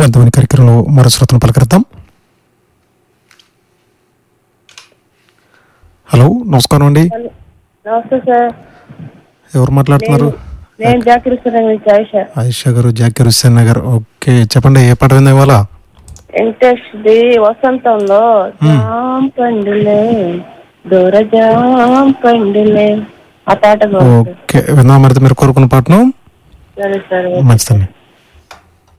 ధ్వని కార్యక్రమంలో మరో శ్రోతను పలకరిద్దాం. హలో, నమస్కారం అండి. నమస్తే సార్. ఎవరు మాట్లాడుతున్నారు? నేను జాకిర్ హుస్సేన్ నగర్ నుంచి ఆయిషా గారు, జాకిర్ హుస్సేన్ నగర్. ఓకే, చెప్పండి, ఏ పాట విందా ఇవాళ? వెంకటేష్ది వసంతంలో జాం పండులే దూర జాం పండులే ఆ పాట. ఓకే, విందాం. మరి మీరు కోరుకున్న పాటను. సరే సరే, మంచిదండి.